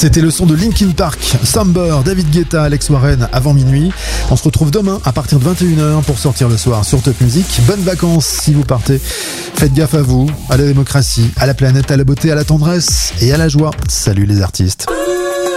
C'était le son de Linkin Park, Somber, David Guetta, Alex Warren avant minuit. On se retrouve demain à partir de 21h pour sortir le soir sur Top Music. Bonnes vacances si vous partez. Faites gaffe à vous, à la démocratie, à la planète, à la beauté, à la tendresse et à la joie. Salut les artistes.